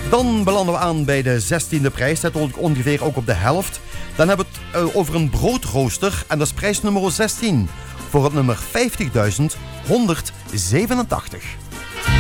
Dan belanden we aan bij de 16e prijs. Dat is ongeveer ook op de helft. Dan hebben we het over een broodrooster. En dat is prijs nummer 16. Voor het nummer 50.187.